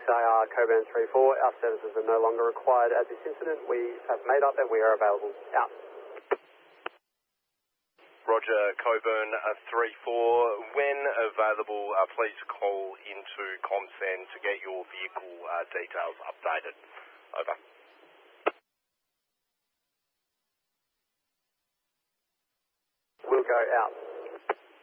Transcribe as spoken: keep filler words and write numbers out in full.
J R Coburn three four, our services are no longer required at this incident. We have made up and we are available. Out. Roger, Coburn uh, three four. When available, uh, please call into ComSend to get your vehicle uh, details updated. Over. We'll go out.